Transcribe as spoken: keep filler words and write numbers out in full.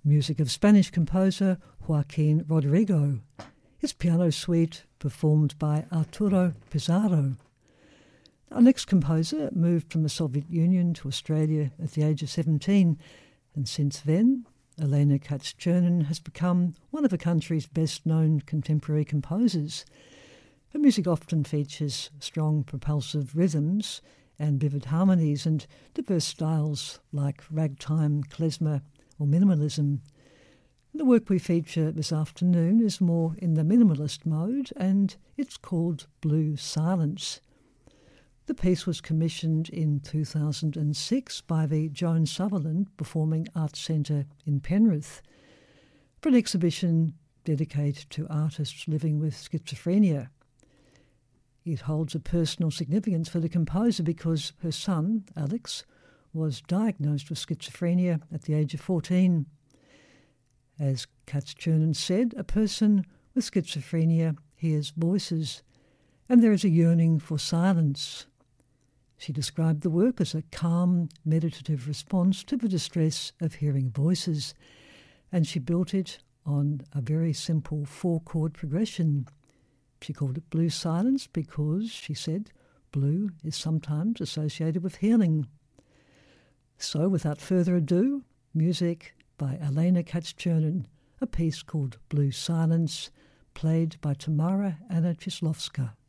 music of Spanish composer Joaquin Rodrigo, his piano suite performed by Arturo Pizarro. Our next composer moved from the Soviet Union to Australia at the age of seventeen, and since then, Elena Katz-Chernin has become one of the country's best-known contemporary composers. Her music often features strong propulsive rhythms and vivid harmonies and diverse styles like ragtime, klezmer or minimalism. The work we feature this afternoon is more in the minimalist mode, and it's called Blue Silence. The piece was commissioned in two thousand six by the Joan Sutherland Performing Arts Centre in Penrith for an exhibition dedicated to artists living with schizophrenia. It holds a personal significance for the composer because her son, Alex, was diagnosed with schizophrenia at the age of fourteen. As Katz-Chernin said, a person with schizophrenia hears voices, and there is a yearning for silence. She described the work as a calm, meditative response to the distress of hearing voices, and she built it on a very simple four-chord progression. She called it Blue Silence because, she said, blue is sometimes associated with healing. So, without further ado, music by Elena Katz-Chernin, a piece called Blue Silence, played by Tamara Anna Chislovska.